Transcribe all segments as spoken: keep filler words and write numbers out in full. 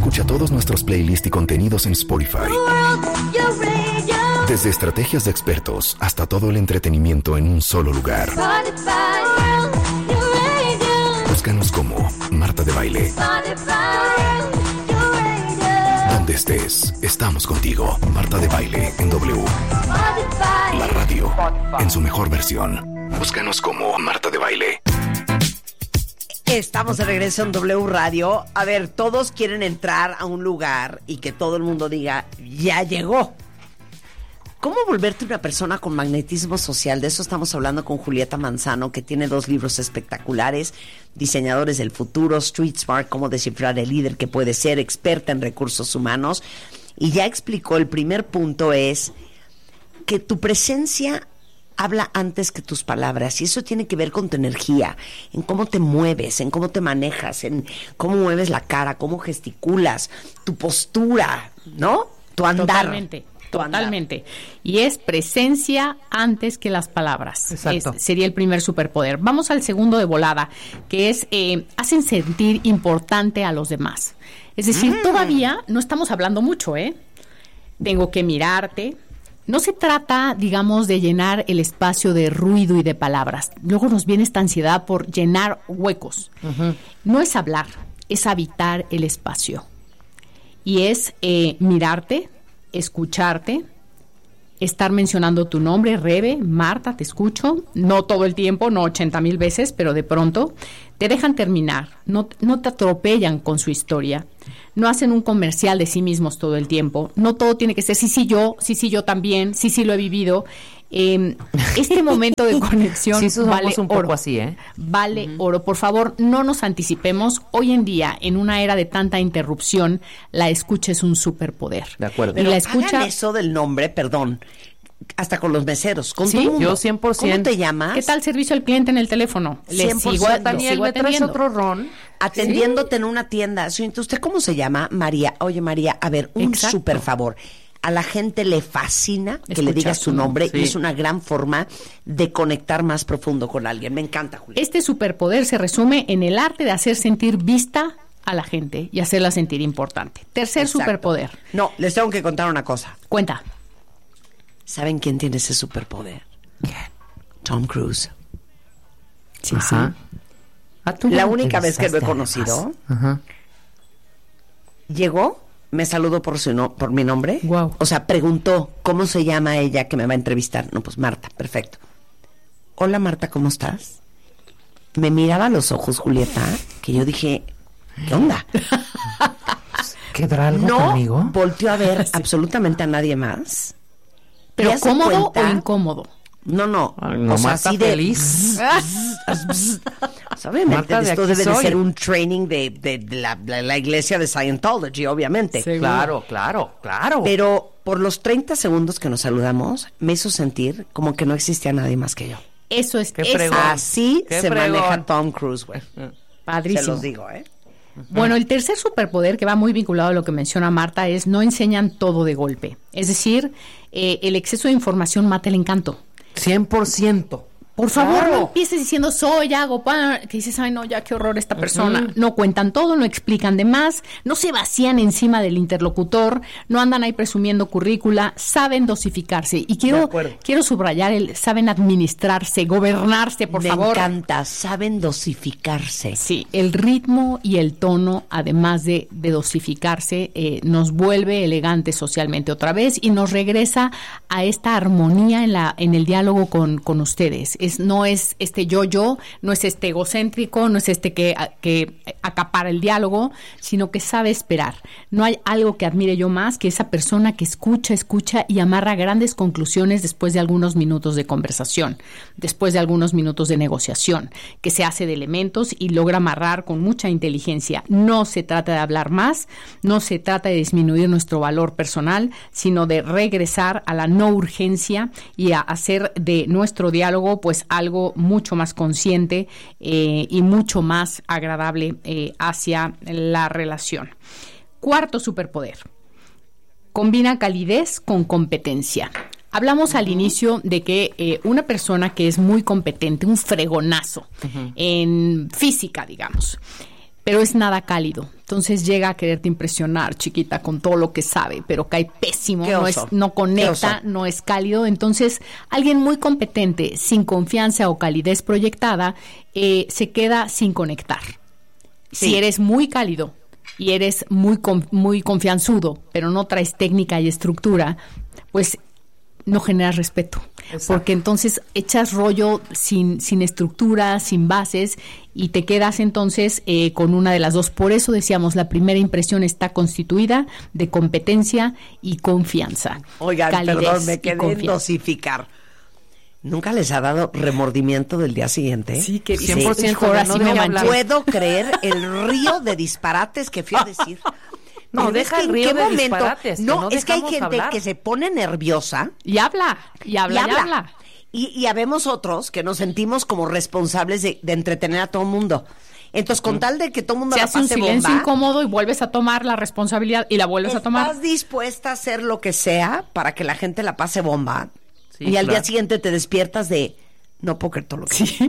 Escucha todos nuestros playlists y contenidos en Spotify. Desde estrategias de expertos hasta todo el entretenimiento en un solo lugar. Búscanos como Marta de Baile. Donde estés, estamos contigo. Marta de Baile en W. La radio en su mejor versión. Búscanos como Marta de Baile. Estamos de regreso en W Radio. A ver, todos quieren entrar a un lugar y que todo el mundo diga, ya llegó. ¿Cómo volverte una persona con magnetismo social? De eso estamos hablando con Julieta Manzano, que tiene dos libros espectaculares, Diseñadores del Futuro, Street Smart, Cómo descifrar el líder que puede ser, experta en recursos humanos. Y ya explicó, el primer punto es que tu presencia habla antes que tus palabras, y eso tiene que ver con tu energía, en cómo te mueves, en cómo te manejas, en cómo mueves la cara, cómo gesticulas, tu postura, ¿no? Tu andar. Totalmente. Tu Totalmente. Andar. Y es presencia antes que las palabras. Exacto. Es, sería el primer superpoder. Vamos al segundo de volada, que es eh, hacen sentir importante a los demás. Es decir, mm. todavía no estamos hablando mucho, ¿eh? Tengo que mirarte. No se trata, digamos, de llenar el espacio de ruido y de palabras. Luego nos viene esta ansiedad por llenar huecos. Uh-huh. No es hablar, es habitar el espacio. Y es eh, mirarte, escucharte, estar mencionando tu nombre, Rebe, Marta, te escucho. No todo el tiempo, no ochenta mil veces, pero de pronto te dejan terminar. No, no te atropellan con su historia. No hacen un comercial de sí mismos todo el tiempo. No todo tiene que ser sí, sí, yo, sí, sí, yo también, sí, sí, lo he vivido. Eh, este momento de conexión sí, somos vale un oro. Poco así, ¿eh? Vale uh-huh. oro. Por favor, no nos anticipemos. Hoy en día, en una era de tanta interrupción, la escucha es un superpoder. De acuerdo. Pero y la escucha, hagan eso del nombre, perdón, hasta con los meseros, con ¿sí? todo el mundo. Yo cien por ciento. ¿Cómo te llamas? ¿Qué tal servicio al cliente en el teléfono? Les cien por ciento. sigo, Daniel, sigo ¿me traes atendiendo. otro ron? Atendiéndote sí. en una tienda. ¿Usted cómo se llama? María. Oye, María, a ver, un Exacto. súper favor. A la gente le fascina que Escuchar le digas su nombre sí. y es una gran forma de conectar más profundo con alguien. Me encanta, Julia. Este superpoder se resume en el arte de hacer sentir vista a la gente y hacerla sentir importante. Tercer Exacto. superpoder. No, les tengo que contar una cosa. Cuenta. ¿Saben quién tiene ese superpoder? Tom Cruise. Sí, Ajá. sí. Ah, tú La ya única vez que lo he además. conocido, Ajá. llegó, me saludó por su no, por mi nombre. Wow. O sea, preguntó cómo se llama ella que me va a entrevistar. No, pues Marta, perfecto. Hola Marta, ¿cómo estás? Me miraba a los ojos, Julieta, que yo dije, ¿qué onda? ¿Quedará algo No conmigo? volteó a ver sí. absolutamente a nadie más. ¿Pero ¿Te cómodo cuenta? o incómodo? No, no. Ay, no, o sea, Marta así de feliz. O sea, obviamente Marta, de esto aquí debe soy. de ser un training de, de, de la, la, la iglesia de Scientology, obviamente. Sí. Claro, claro, claro. Pero por los treinta segundos que nos saludamos, me hizo sentir como que no existía nadie más que yo. Eso es Qué eso. fregón. Así Qué se fregón. maneja Tom Cruise, güey. Padrísimo. Se los digo, ¿eh? Bueno, el tercer superpoder que va muy vinculado a lo que menciona Marta es no enseñan todo de golpe. Es decir, eh, el exceso de información mata el encanto. cien por ciento. Por favor, Claro. no empieces diciendo soy, hago, pan, que dices, ay no, ya qué horror esta persona. Uh-huh. No cuentan todo, no explican de más, no se vacían encima del interlocutor, no andan ahí presumiendo currícula, saben dosificarse. Y quiero, quiero subrayar el saben administrarse, gobernarse, por Me favor. Me encanta, saben dosificarse. Sí, el ritmo y el tono, además de, de dosificarse, eh, nos vuelve elegantes socialmente otra vez y nos regresa a esta armonía en la en el diálogo con, con ustedes. Es, no es este yo-yo, no es este egocéntrico, no es este que, que acapara el diálogo, sino que sabe esperar. No hay algo que admire yo más que esa persona que escucha, escucha y amarra grandes conclusiones después de algunos minutos de conversación, después de algunos minutos de negociación, que se hace de elementos y logra amarrar con mucha inteligencia. No se trata de hablar más, no se trata de disminuir nuestro valor personal, sino de regresar a la no urgencia y a hacer de nuestro diálogo pues algo mucho más consciente eh, y mucho más agradable eh, hacia la relación. Cuarto superpoder. Combina calidez con competencia. Hablamos al inicio de que eh, una persona que es muy competente, un fregonazo uh-huh. en física, digamos, pero es nada cálido, Entonces llega a quererte impresionar, chiquita, con todo lo que sabe, pero cae pésimo, Qué no, es, oso. no conecta, no es cálido. Entonces, alguien muy competente, sin confianza o calidez proyectada, eh, se queda sin conectar. Sí. Si eres muy cálido y eres muy, con- muy confianzudo, pero no traes técnica y estructura, pues no generas respeto. Exacto. Porque entonces echas rollo sin, sin estructura, sin bases, y te quedas entonces eh, con una de las dos. Por eso decíamos, la primera impresión está constituida de competencia y confianza. Oigan, Calidez perdón, me y quedé en confianza. dosificar. ¿Nunca les ha dado remordimiento del día siguiente? Sí, que cien por ciento, ahora no sí debe me hablar. manché. Puedo creer el río de disparates que fui a decir. No, Pero deja es que el ¿en río qué de momento? disparates, que No, no es que hay dejamos gente hablar. que se pone nerviosa Y habla, y habla, y y habla. habla. Y, y habemos otros que nos sentimos como responsables de, de entretener a todo el mundo. Entonces, con tal de que todo el mundo Se la hace un pase silencio bomba, incómodo y vuelves a tomar la responsabilidad y la vuelves a tomar. ¿estás dispuesta a hacer lo que sea para que la gente la pase bomba? Sí, y al claro. día siguiente te despiertas de, no puedo creer todo lo que Sí.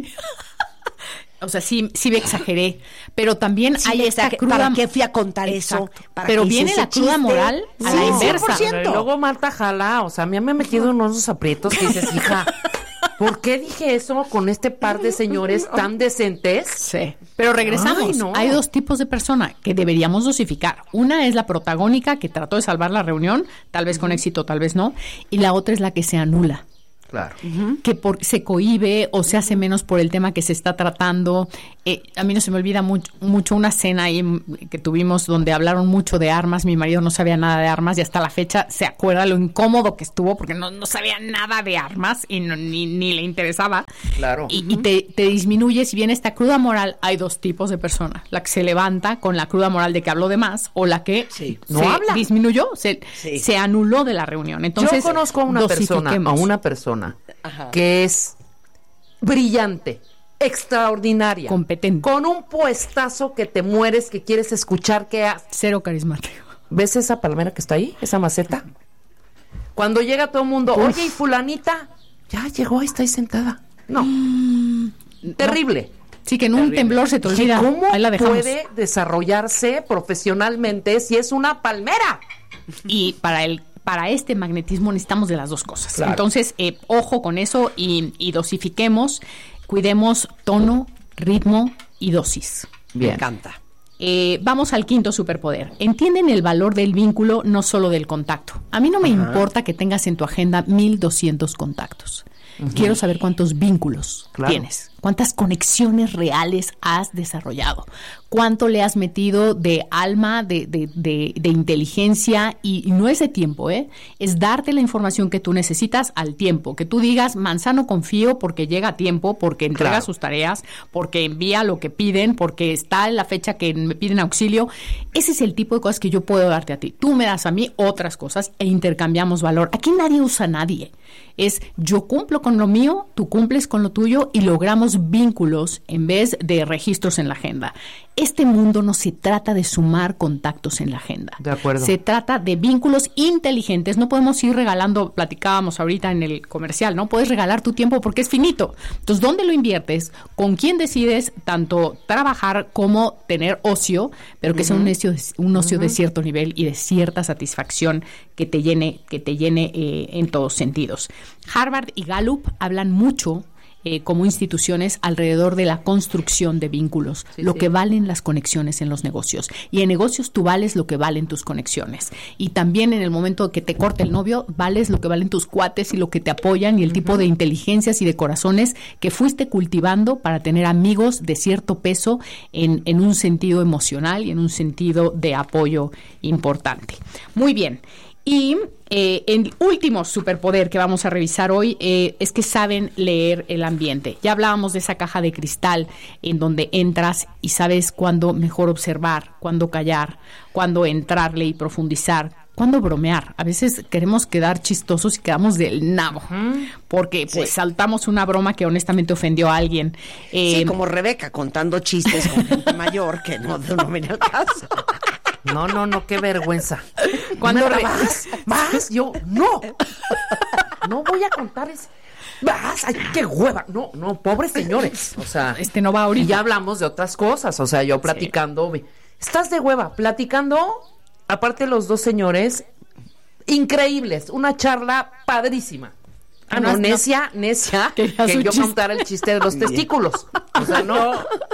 O sea, sí, sí me exageré, pero también Sí, hay me esta exager- cruda... ¿para qué fui a contar eso? Exacto. ¿Para Pero qué hice viene ese la cruda chiste? moral a Sí, la cien inversa. por ciento. Pero luego Marta jala, o sea, a mí me ha metido en unos aprietos que dices, hija, ¿por qué dije eso con este par de señores tan decentes? Sí. Pero regresamos. Ay, no. Hay dos tipos de persona que deberíamos dosificar. Una es la protagónica que trató de salvar la reunión, tal vez con éxito, tal vez no. Y la otra es la que se anula. Claro. Que por, se cohíbe o se hace menos por el tema que se está tratando. Eh, a mí no se me olvida mucho, mucho una cena ahí mm, que tuvimos donde hablaron mucho de armas. Mi marido no sabía nada de armas y hasta la fecha se acuerda lo incómodo que estuvo porque no, no sabía nada de armas y no- ni, ni le interesaba. Claro. Y, y te, te disminuye. Si bien esta cruda moral, hay dos tipos de persona. La que se levanta con la cruda moral de que habló de más o la que Sí. se No habla. disminuyó, se, Sí. se anuló de la reunión. Entonces, Yo conozco a una persona, a dosifiquemos. una persona Ajá. que es brillante, extraordinaria, Competente. con un puestazo que te mueres, que quieres escuchar que ha- Cero carismático. ¿Ves esa palmera que está ahí? Esa maceta. Cuando llega todo el mundo, oye, ¿y fulanita? Ya llegó, ahí está ahí sentada. No. Terrible. Sí, que en un Terrible. temblor se te Dije, olvida. ¿cómo Ahí la dejamos. puede desarrollarse profesionalmente si es una palmera? Y para el para este magnetismo necesitamos de las dos cosas. Claro. Entonces, eh, ojo con eso y, y dosifiquemos, cuidemos tono, ritmo y dosis. Me encanta. Eh, vamos al quinto superpoder. Entienden el valor del vínculo, no solo del contacto. A mí no me importa que tengas en tu agenda mil doscientos contactos. Quiero saber cuántos vínculos Claro. tienes, cuántas conexiones reales has desarrollado, cuánto le has metido de alma, de, de, de, de inteligencia, y, y no es de tiempo, ¿eh? Es darte la información que tú necesitas al tiempo, que tú digas, Manzano confío porque llega a tiempo, porque entrega Claro. sus tareas, porque envía lo que piden, porque está en la fecha que me piden auxilio. Ese es el tipo de cosas que yo puedo darte a ti. Tú me das a mí otras cosas e intercambiamos valor. Aquí nadie usa a nadie. Es yo cumplo con lo mío, tú cumples con lo tuyo y logramos vínculos en vez de registros en la agenda. Este mundo no se trata de sumar contactos en la agenda. De acuerdo. Se trata de vínculos inteligentes. No podemos ir regalando, platicábamos ahorita en el comercial, ¿no? Puedes regalar tu tiempo porque es finito. Entonces, ¿dónde lo inviertes? ¿Con quién decides tanto trabajar como tener ocio, pero que sea un ocio, un ocio de cierto nivel y de cierta satisfacción que te llene, que te llene eh, en todos sentidos? Harvard y Gallup hablan mucho eh, como instituciones alrededor de la construcción de vínculos, Sí, lo sí. que valen las conexiones en los negocios. Y en negocios tú vales lo que valen tus conexiones. Y también en el momento que te corte el novio, vales lo que valen tus cuates y lo que te apoyan y el tipo de inteligencias y de corazones que fuiste cultivando para tener amigos de cierto peso en, en un sentido emocional y en un sentido de apoyo importante. Muy bien. Y eh, el último superpoder que vamos a revisar hoy eh, es que saben leer el ambiente. Ya hablábamos de esa caja de cristal en donde entras y sabes cuándo mejor observar, cuándo callar, cuándo entrarle y profundizar, cuándo bromear. A veces queremos quedar chistosos y quedamos del nabo, porque pues Sí. saltamos una broma que honestamente ofendió a alguien. Eh, Sí, como Rebeca contando chistes con gente mayor que no, no viene al caso. No, no, no, qué vergüenza. Cuando ¿Neta re- vas? ¿Vas? Yo, no. No voy a contar ese. ¿Vas? Ay, qué hueva. No, no, pobres señores. O sea, Este no va ahorita. y ya hablamos de otras cosas. O sea, yo platicando, estás de hueva, platicando, aparte los dos señores, increíbles, una charla padrísima. Ah, no, necia, necia, que yo chiste. Contara el chiste de los testículos. O sea, no.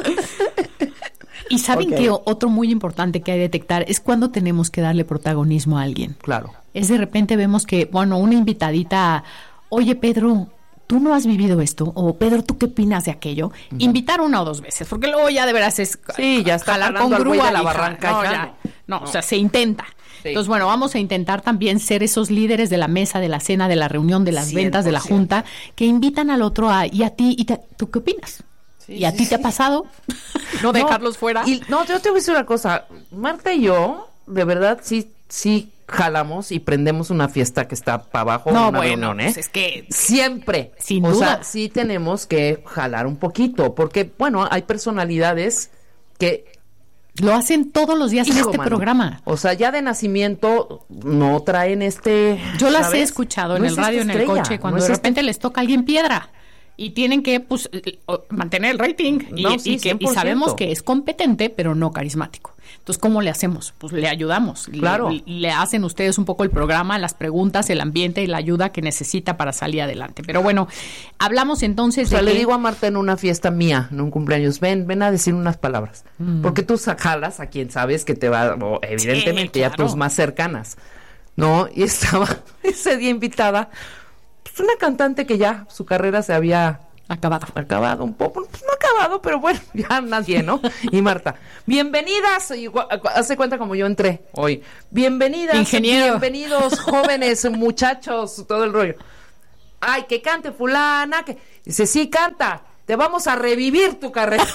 Y saben okay. que otro muy importante que hay que detectar es cuando tenemos que darle protagonismo a alguien. Claro. Es de repente vemos que, bueno, una invitadita, oye, Pedro, ¿tú no has vivido esto? O, Pedro, ¿tú qué opinas de aquello? Uh-huh. Invitar una o dos veces, porque luego ya de veras es sí, ya está jalar con grúa de la barranca. No, ya, no, no, o sea, se intenta. Sí. Entonces, bueno, vamos a intentar también ser esos líderes de la mesa, de la cena, de la reunión, de las cien por ciento ventas, de la junta, que invitan al otro a, y a ti, y te, ¿tú qué opinas? Sí, ¿Y a sí, ti te sí. ha pasado? No dejarlos no, fuera. Y, no, yo te voy a decir una cosa. Marta y yo, de verdad, sí, sí jalamos y prendemos una fiesta que está para abajo. No, una bueno, reunión, ¿eh? Pues es que siempre. Sin o duda. sea, sí tenemos que jalar un poquito, porque, bueno, hay personalidades que lo hacen todos los días Hijo, en este mano. programa. O sea, ya de nacimiento no traen este... Yo las ¿sabes? he escuchado no en el radio, en el coche, cuando no de repente este... les toca a alguien piedra. Y tienen que pues mantener el rating. Y, no, sí, y, que, y sabemos que es competente, pero no carismático. Entonces, ¿cómo le hacemos? Pues le ayudamos. Claro. Le, le hacen ustedes un poco el programa, las preguntas, el ambiente y la ayuda que necesita para salir adelante. Pero bueno, hablamos entonces o sea, de le que... digo a Marta en una fiesta mía, en un cumpleaños, ven, ven a decir unas palabras. Mm. Porque tú jalas a quien sabes que te va, o evidentemente, sí, claro. ya tus más cercanas. ¿No? Y estaba ese día invitada... Pues una cantante que ya su carrera se había acabado, acabado un poco, pues no acabado, pero bueno, ya nadie, ¿no? Y Marta, bienvenidas, igual, hace cuenta como yo entré hoy, bienvenidas, ingeniero, bienvenidos jóvenes, muchachos, todo el rollo. Ay, que cante fulana, que dice, sí, canta, te vamos a revivir tu carrera.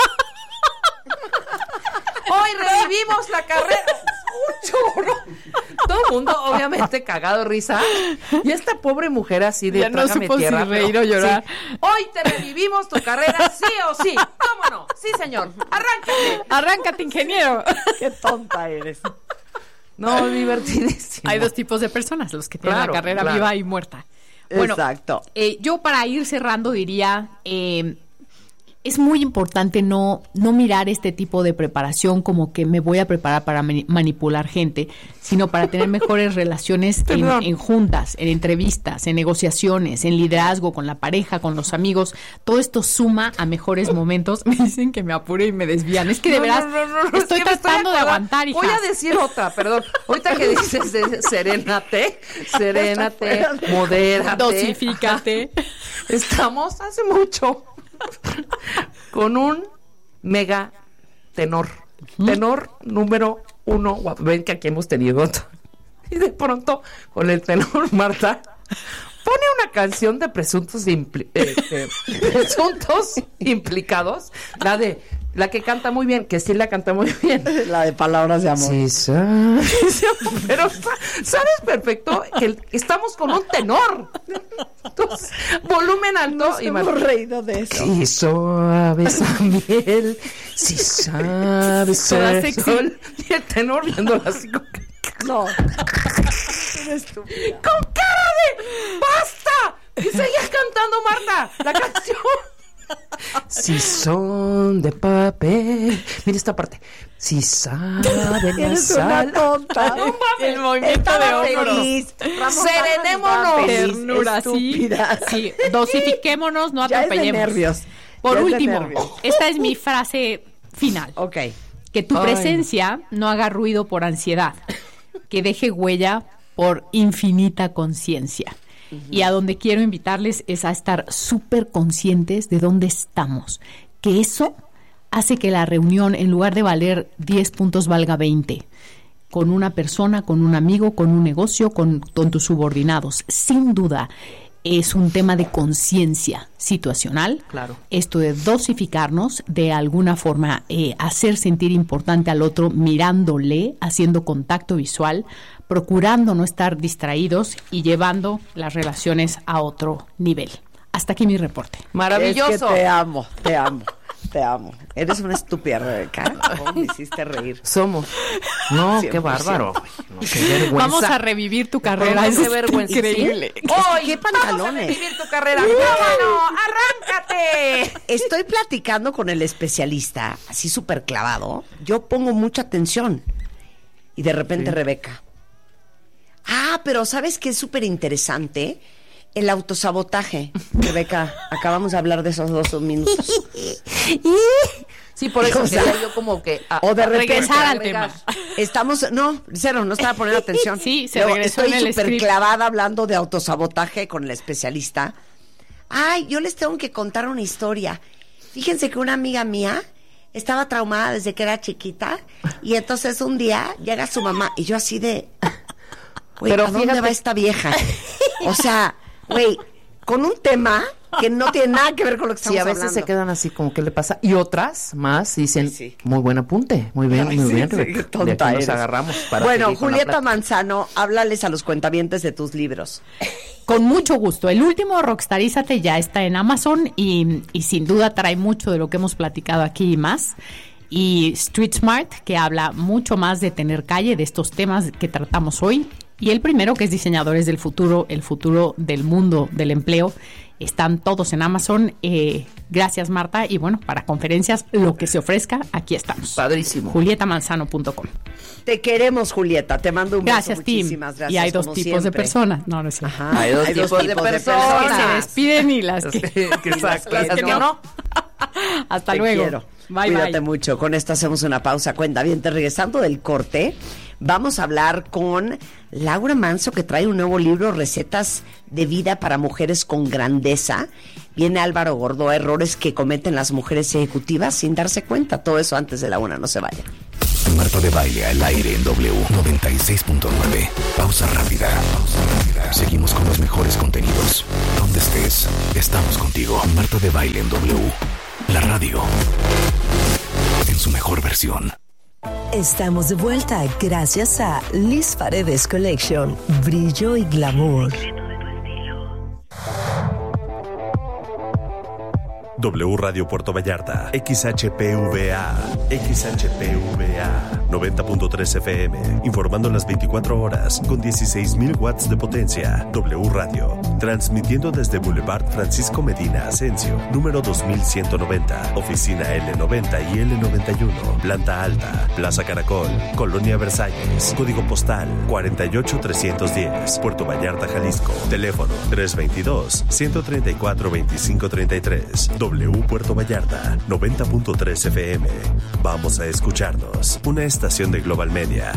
Hoy revivimos la carrera. Un chorro. Todo el mundo, obviamente, cagado de risa. Y esta pobre mujer así de ya no supo tierra, si reír o llorar. Sí. Hoy te revivimos tu carrera, sí o sí. ¿Cómo no? Sí, señor. Arráncate. Arráncate, ingeniero. Qué tonta eres. No, divertidísimo. Hay dos tipos de personas, los que tienen claro, la carrera claro. viva y muerta. Bueno, exacto. Eh, yo para ir cerrando diría... Eh, es muy importante no, no mirar este tipo de preparación como que me voy a preparar para mani- manipular gente, sino para tener mejores relaciones en, en juntas, en entrevistas, en negociaciones, en liderazgo, con la pareja, con los amigos. Todo esto suma a mejores momentos. Me dicen que me apure y me desvían. Es que de no, veras no, no, no, estoy es que tratando estoy de aguantar, hijas. Voy a decir otra, perdón. Ahorita que dices de serénate, serénate, modérate. Dosifícate. Estamos hace mucho con un mega tenor, tenor número uno, guapo. Ven que aquí hemos tenido otro. Y de pronto, con el tenor Marta, pone una canción de presuntos impli- eh, eh, presuntos implicados, la de la que canta muy bien, que sí la canta muy bien, la de Palabras de Amor. Sí, sabes, pero sabes perfecto que estamos con un tenor. Entonces, volumen alto. Nos y hemos Marta, reído de eso. Sí, suave esa miel, sí sabes Toda sexy. Y el tenor viéndola así como que... No. Eres estúpida. ¡Con cara de ¡basta! Y seguías cantando, Marta, la canción. Si son de papel. Mira esta parte. Si saben la sal. Tonta. No, el movimiento de hombros. Serenémonos. Ternura, sí. Sí. Dosifiquémonos, no ya atropellemos. Es de nervios. Por ya último, nervios. esta es mi frase final. Ok. Que tu Ay. presencia no haga ruido por ansiedad, que deje huella por infinita conciencia. Uh-huh. Y a donde quiero invitarles es a estar súper conscientes de dónde estamos. Que eso hace que la reunión, en lugar de valer diez puntos, valga veinte. Con una persona, con un amigo, con un negocio, con, con tus subordinados. Sin duda, es un tema de conciencia situacional. Claro. Esto de dosificarnos, de alguna forma eh, hacer sentir importante al otro mirándole, haciendo contacto visual, procurando no estar distraídos y llevando las relaciones a otro nivel. Hasta aquí mi reporte. Maravilloso. Es que te amo, te amo. Te amo. Eres una estúpida, Rebeca. ¿Cómo me hiciste reír? Somos. No, cien qué por ciento. bárbaro. No, qué vergüenza. Vamos a revivir tu carrera. Qué Es vergüenza. increíble. ¡Ay, qué pantalones! Vamos a vivir tu carrera. ¡Vámonos! ¡Arráncate! Estoy platicando con el especialista, así súper clavado. Yo pongo mucha atención. Y de repente Sí. Rebeca. Ah, pero ¿sabes qué es súper interesante? El autosabotaje. Rebeca, acabamos de hablar de esos dos minutos. Sí, por eso O sea, quería yo como que... a- o de a repente regresar al agregar. tema. Estamos, no, cero, no estaba poniendo atención. Sí, se Luego, regresó estoy en el súper script. clavada hablando de autosabotaje con el especialista. Ay, yo les tengo que contar una historia. Fíjense que una amiga mía estaba traumada desde que era chiquita y entonces un día llega su mamá y yo así de... Güey, Pero ¿a dónde fíjate- va esta vieja? O sea, güey, con un tema que no tiene nada que ver con lo que estamos Sí, a veces hablando. se quedan así como que le pasa. Y otras más dicen, Sí, sí. muy buen apunte, muy bien, Ay, muy sí, bien, sí, Rebeca. qué De tonta aquí nos eres. agarramos para Bueno, seguir con la Julieta plática. Manzano, háblales a los cuentavientes de tus libros. Con mucho gusto. El último, Rockstarízate, ya está en Amazon y, y sin duda trae mucho de lo que hemos platicado aquí y más. Y Street Smart, que habla mucho más de tener calle, de estos temas que tratamos hoy. Y el primero, que es Diseñadores del Futuro, el futuro del mundo del empleo. Están todos en Amazon. Eh, gracias, Marta. Y bueno, para conferencias, lo que se ofrezca, aquí estamos. Padrísimo. julieta manzano punto com. Te queremos, Julieta. Te mando un Gracias, beso. Tim. Muchísimas gracias. Y hay dos como tipos de siempre. personas. No, no es cierto. Ajá, Hay dos tipos de personas. Que se despiden y las que... Exacto. Las Las que que no. Hasta Te luego. quiero. Bye, Cuídate bye. mucho. Con esto hacemos una pausa. Cuenta bien, regresando del corte, vamos a hablar con Laura Manso, que trae un nuevo libro, Recetas de Vida para Mujeres con Grandeza. Viene Álvaro Gordo, errores que cometen las mujeres ejecutivas sin darse cuenta. Todo eso antes de la una, no se vaya. Marta de Baile al aire en W noventa y seis punto nueve. Pausa rápida. Pausa rápida. Seguimos con los mejores contenidos. Donde estés, estamos contigo. Marta de Baile en W. La radio. En su mejor versión. Estamos de vuelta gracias a Liz Paredes Collection. Brillo y glamour. W Radio Puerto Vallarta, X H P V A, X H P V A, noventa punto tres F M, informando las veinticuatro horas con dieciséis mil watts de potencia. W Radio, transmitiendo desde Boulevard Francisco Medina Asensio, número dos mil ciento noventa, oficina L noventa y L noventa y uno, planta alta, Plaza Caracol, Colonia Versalles, código postal cuarenta y ocho trescientos diez, Puerto Vallarta, Jalisco, teléfono tres veintidós, ciento treinta y cuatro, veinticinco treinta y tres. W Puerto Vallarta, noventa punto tres F M. Vamos a escucharnos. Una estación de Global Media.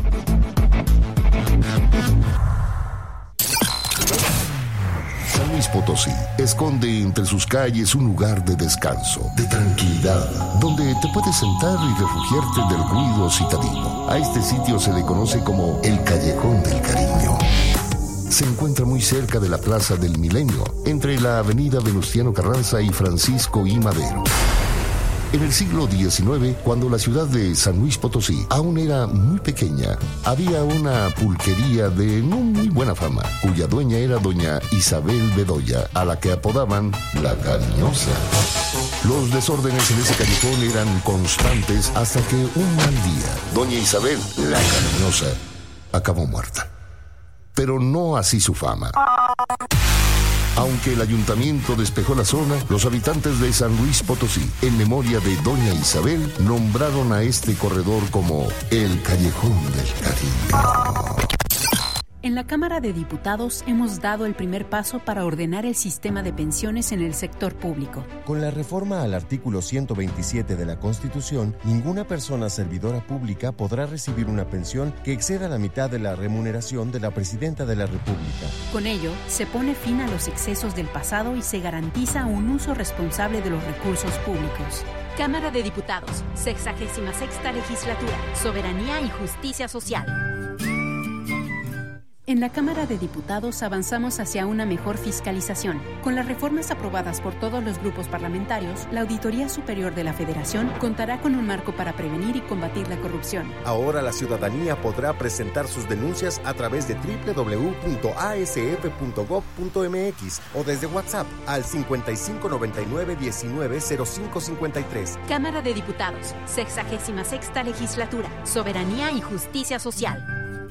San Luis Potosí esconde entre sus calles un lugar de descanso, de tranquilidad, donde te puedes sentar y refugiarte del ruido citadino. A este sitio se le conoce como el Callejón del Cariño. Se encuentra muy cerca de la Plaza del Milenio, entre la avenida Venustiano Carranza y Francisco I. Madero. En el siglo diecinueve, cuando la ciudad de San Luis Potosí aún era muy pequeña, había una pulquería de no muy buena fama, cuya dueña era doña Isabel Bedoya, a la que apodaban La Cariñosa. Los desórdenes en ese callejón eran constantes hasta que un mal día, doña Isabel, La Cariñosa, acabó muerta. Pero no así su fama. Aunque el ayuntamiento despejó la zona, los habitantes de San Luis Potosí, en memoria de doña Isabel, nombraron a este corredor como el Callejón del Cariño. En la Cámara de Diputados hemos dado el primer paso para ordenar el sistema de pensiones en el sector público. Con la reforma al artículo ciento veintisiete de la Constitución, ninguna persona servidora pública podrá recibir una pensión que exceda la mitad de la remuneración de la Presidenta de la República. Con ello, se pone fin a los excesos del pasado y se garantiza un uso responsable de los recursos públicos. Cámara de Diputados, sexagésima sexta legislatura, Soberanía y Justicia Social. En la Cámara de Diputados avanzamos hacia una mejor fiscalización. Con las reformas aprobadas por todos los grupos parlamentarios, la Auditoría Superior de la Federación contará con un marco para prevenir y combatir la corrupción. Ahora la ciudadanía podrá presentar sus denuncias a través de doble u doble u doble u punto a s f punto gob punto m x o desde WhatsApp al cincuenta y cinco noventa y nueve diecinueve cero cinco cincuenta y tres. Cámara de Diputados, sexagésima sexta legislatura, soberanía y justicia social.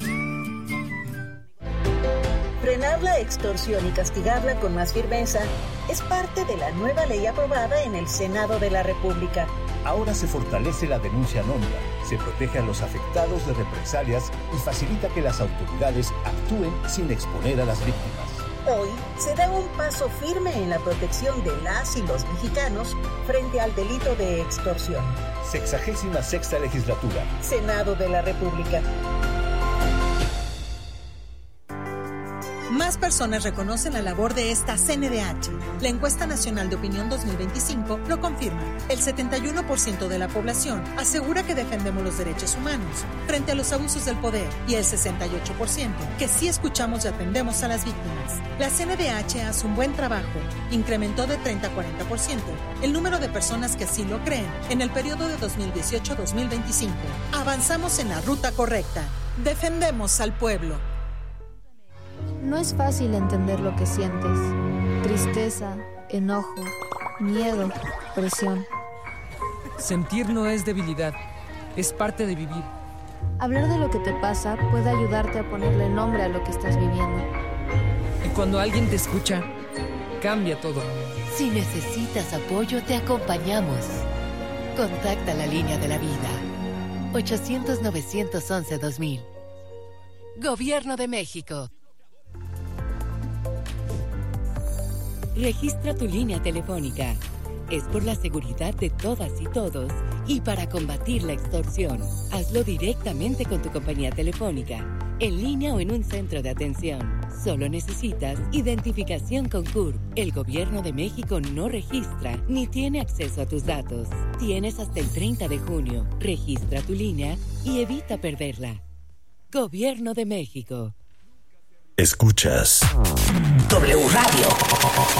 Frenar la extorsión y castigarla con más firmeza es parte de la nueva ley aprobada en el Senado de la República. Ahora se fortalece la denuncia anónima, se protege a los afectados de represalias y facilita que las autoridades actúen sin exponer a las víctimas. Hoy se da un paso firme en la protección de las y los mexicanos frente al delito de extorsión. Sexagésima sexta legislatura. Senado de la República. Más personas reconocen la labor de esta C N D H. La Encuesta Nacional de Opinión dos mil veinticinco lo confirma. El setenta y uno por ciento de la población asegura que defendemos los derechos humanos frente a los abusos del poder y el sesenta y ocho por ciento que sí escuchamos y atendemos a las víctimas. La C N D H hace un buen trabajo. Incrementó de treinta a cuarenta por ciento el número de personas que así lo creen en el periodo de dos mil dieciocho a dos mil veinticinco. Avanzamos en la ruta correcta. Defendemos al pueblo. No es fácil entender lo que sientes. Tristeza, enojo, miedo, presión. Sentir no es debilidad, es parte de vivir. Hablar de lo que te pasa puede ayudarte a ponerle nombre a lo que estás viviendo. Y cuando alguien te escucha, cambia todo. Si necesitas apoyo, te acompañamos. Contacta la línea de la vida. ochocientos, novecientos once, dos mil. Gobierno de México. Registra tu línea telefónica. Es por la seguridad de todas y todos y para combatir la extorsión. Hazlo directamente con tu compañía telefónica, en línea o en un centro de atención. Solo necesitas identificación con C U R. El Gobierno de México no registra ni tiene acceso a tus datos. Tienes hasta el treinta de junio. Registra tu línea y evita perderla. Gobierno de México. Escuchas W Radio.